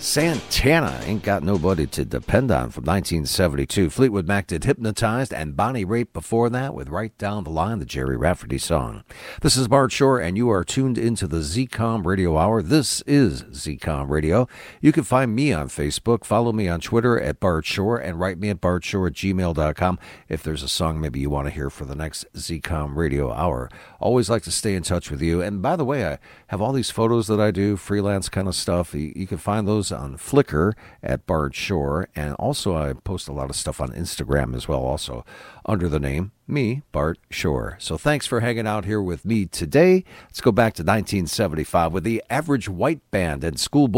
Santana, Ain't Got Nobody to Depend On from 1972. Fleetwood Mac did Hypnotized, and Bonnie Raitt before that with Right Down the Line, the Jerry Rafferty song. This is Bart Shore, and you are tuned into the ZCOM Radio Hour. This is ZCOM Radio. You can find me on Facebook, follow me on Twitter at Bart Shore, and write me at bartshore@gmail.com if there's a song maybe you want to hear for the next ZCOM Radio Hour. Always like to stay in touch with you. And by the way, I have all these photos that I do, freelance kind of stuff. You can find those on Flickr at Bart Shore, and also I post a lot of stuff on Instagram as well, also under the name me, Bart Shore. So thanks for hanging out here with me today. Let's go back to 1975 with the Average White Band and Schoolboy